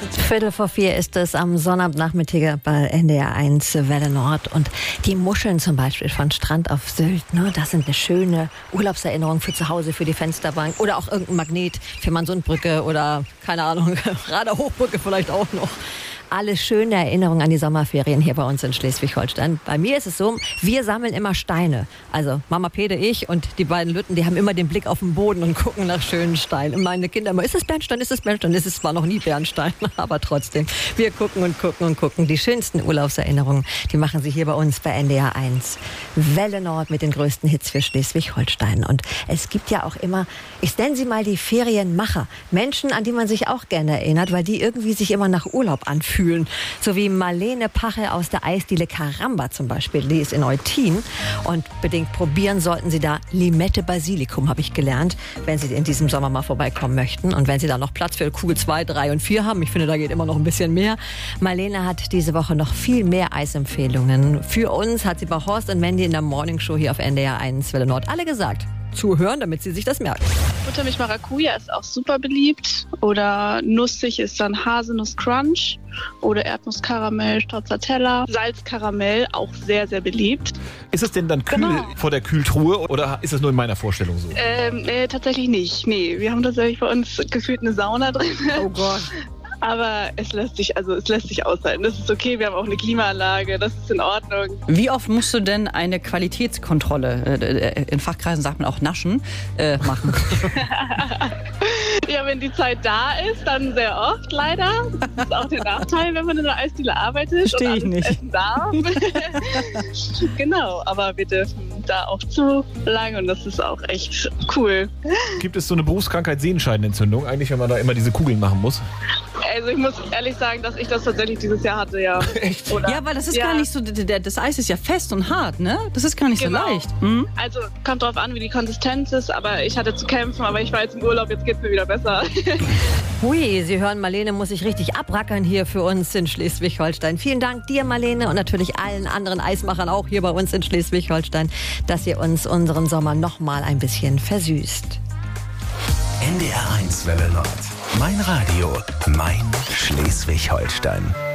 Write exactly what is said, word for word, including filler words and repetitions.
Viertel vor vier ist es am Sonnabendnachmittag bei N D R eins Welle Nord. Und die Muscheln zum Beispiel von Strand auf Sylt, ne, das sind eine schöne Urlaubserinnerung für zu Hause, für die Fensterbank. Oder auch irgendein Magnet für Mansundbrücke oder, keine Ahnung, Rader Hochbrücke vielleicht auch noch. Alle schöne Erinnerungen an die Sommerferien hier bei uns in Schleswig-Holstein. Bei mir ist es so, wir sammeln immer Steine. Also Mama Pede, ich und die beiden Lütten, die haben immer den Blick auf den Boden und gucken nach schönen Steinen. Und meine Kinder immer, ist es Bernstein, ist es Bernstein? Es ist zwar noch nie Bernstein, aber trotzdem. Wir gucken und gucken und gucken. Die schönsten Urlaubserinnerungen, die machen sie hier bei uns bei N D R eins. Welle Nord mit den größten Hits für Schleswig-Holstein. Und es gibt ja auch immer, ich nenne sie mal die Ferienmacher. Menschen, an die man sich auch gerne erinnert, weil die irgendwie sich immer nach Urlaub anfühlen. So wie Marlene Pache aus der Eisdiele Caramba zum Beispiel. Die ist in Eutin. Und bedingt probieren sollten Sie da Limette Basilikum, habe ich gelernt, wenn Sie in diesem Sommer mal vorbeikommen möchten. Und wenn Sie da noch Platz für Kugel zwei, drei und vier haben, ich finde, da geht immer noch ein bisschen mehr. Marlene hat diese Woche noch viel mehr Eisempfehlungen. Für uns hat sie bei Horst und Mandy in der Morningshow hier auf N D R eins Welle Nord alle gesagt. Zuhören, damit sie sich das merken. Buttermilch Maracuja ist auch super beliebt. Oder nussig ist dann Haselnuss Crunch. Oder Erdnusskaramell, Stracciatella. Salzkaramell, auch sehr, sehr beliebt. Ist es denn dann kühl genau. vor der Kühltruhe oder ist das nur in meiner Vorstellung so? Ähm, äh, tatsächlich nicht. Nee, wir haben tatsächlich bei uns gefühlt eine Sauna drin. Oh Gott. Aber es lässt sich, also es lässt sich aushalten. Das ist okay, wir haben auch eine Klimaanlage, das ist in Ordnung. Wie oft musst du denn eine Qualitätskontrolle, äh, in Fachkreisen sagt man auch naschen, äh, machen? Ja, wenn die Zeit da ist, dann sehr oft leider. Das ist auch der Nachteil, wenn man in der Eisdiele arbeitet Versteh und ich alles nicht. essen darf. Genau, aber wir dürfen da auch zu lange und das ist auch echt cool. Gibt es so eine Berufskrankheit Sehenscheidenentzündung eigentlich, wenn man da immer diese Kugeln machen muss? Also ich muss ehrlich sagen, dass ich das tatsächlich dieses Jahr hatte, ja. Echt? Oder? Ja, weil das ist ja. gar nicht so, das Eis ist ja fest und hart, ne? Das ist gar nicht Genau. so leicht. Mhm. Also kommt drauf an, wie die Konsistenz ist, aber ich hatte zu kämpfen, aber ich war jetzt im Urlaub, jetzt geht's mir wieder besser. Hui, Sie hören, Marlene muss sich richtig abrackern hier für uns in Schleswig-Holstein. Vielen Dank dir, Marlene, und natürlich allen anderen Eismachern auch hier bei uns in Schleswig-Holstein, dass ihr uns unseren Sommer noch mal ein bisschen versüßt. N D R eins Welle Nord. Mein Radio, mein Schleswig-Holstein.